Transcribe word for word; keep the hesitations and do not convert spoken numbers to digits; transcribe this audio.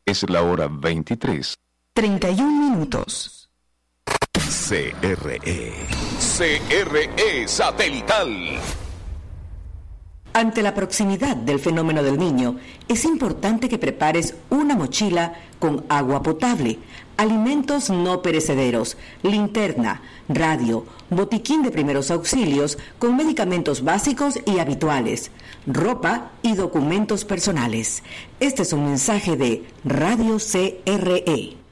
Es la hora veintitrés. treinta y un minutos. C R E. C R E Satelital. Ante la proximidad del fenómeno del Niño, es importante que prepares una mochila con agua potable, alimentos no perecederos, linterna, radio, botiquín de primeros auxilios con medicamentos básicos y habituales, ropa y documentos personales. Este es un mensaje de Radio C R E.